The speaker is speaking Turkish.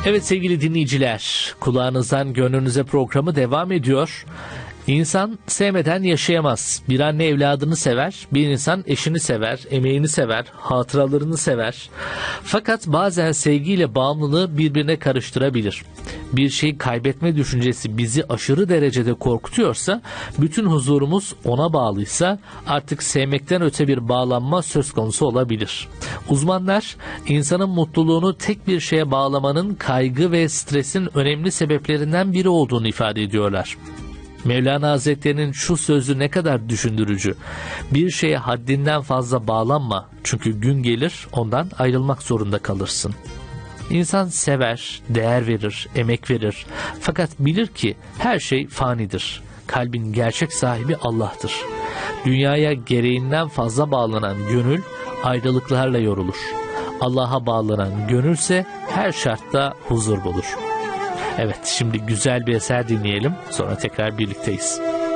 Evet sevgili dinleyiciler, kulağınızdan gönlünüze programı devam ediyor. İnsan sevmeden yaşayamaz. Bir anne evladını sever, bir insan eşini sever, emeğini sever, hatıralarını sever. Fakat bazen sevgiyle bağımlılığı birbirine karıştırabilir. Bir şeyi kaybetme düşüncesi bizi aşırı derecede korkutuyorsa, bütün huzurumuz ona bağlıysa artık sevmekten öte bir bağlanma söz konusu olabilir. Uzmanlar, insanın mutluluğunu tek bir şeye bağlamanın kaygı ve stresin önemli sebeplerinden biri olduğunu ifade ediyorlar. Mevlana Hazretleri'nin şu sözü ne kadar düşündürücü. Bir şeye haddinden fazla bağlanma. Çünkü gün gelir ondan ayrılmak zorunda kalırsın. İnsan sever, değer verir, emek verir. Fakat bilir ki her şey fanidir. Kalbin gerçek sahibi Allah'tır. Dünyaya gereğinden fazla bağlanan gönül ayrılıklarla yorulur. Allah'a bağlanan gönülse her şartta huzur bulur. Evet, şimdi güzel bir eser dinleyelim, sonra tekrar birlikteyiz.